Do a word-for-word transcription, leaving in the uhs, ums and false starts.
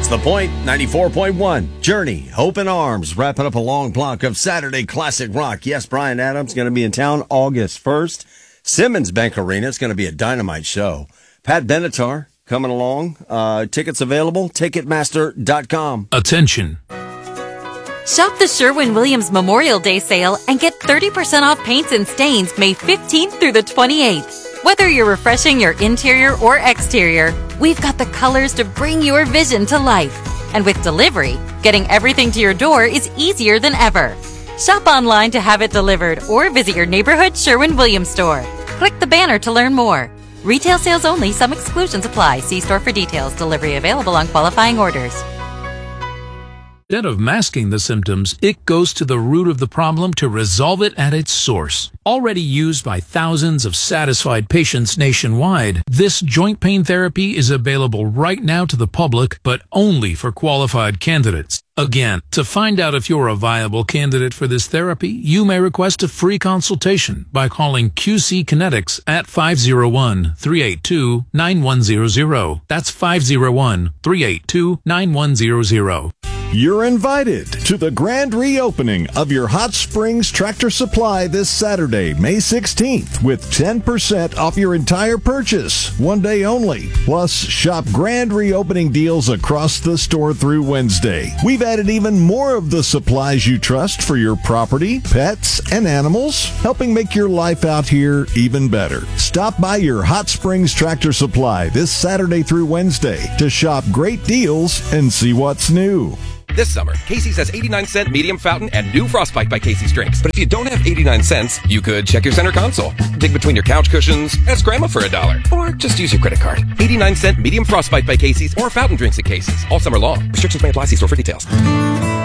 It's The Point, ninety-four point one. Journey, Open Arms, wrapping up a long block of Saturday classic rock. Yes, Bryan Adams going to be in town August first. Simmons Bank Arena, it's going to be a dynamite show. Pat Benatar coming along. Uh, tickets available, ticketmaster dot com. Attention. Shop the Sherwin-Williams Memorial Day sale and get thirty percent off paints and stains May fifteenth through the twenty-eighth. Whether you're refreshing your interior or exterior, we've got the colors to bring your vision to life. And with delivery, getting everything to your door is easier than ever. Shop online to have it delivered or visit your neighborhood Sherwin-Williams store. Click the banner to learn more. Retail sales only. Some exclusions apply. See store for details. Delivery available on qualifying orders. Instead of masking the symptoms, it goes to the root of the problem to resolve it at its source. Already used by thousands of satisfied patients nationwide, this joint pain therapy is available right now to the public, but only for qualified candidates. Again, to find out if you're a viable candidate for this therapy, you may request a free consultation by calling Q C Kinetics at five oh one, three eight two, nine one zero zero. That's five oh one, three eight two, nine one zero zero. You're invited to the grand reopening of your Hot Springs Tractor Supply this Saturday, May sixteenth, with ten percent off your entire purchase, one day only. Plus, shop grand reopening deals across the store through Wednesday. We've added even more of the supplies you trust for your property, pets, and animals, helping make your life out here even better. Stop by your Hot Springs Tractor Supply this Saturday through Wednesday to shop great deals and see what's new. This summer, Casey's has eighty-nine cent medium fountain and new Frostbite by Casey's drinks. But if you don't have eighty-nine cents, you could check your center console, dig between your couch cushions, ask Grandma for a dollar, or just use your credit card. eighty-nine cent medium Frostbite by Casey's or fountain drinks at Casey's all summer long. Restrictions may apply. See store for details.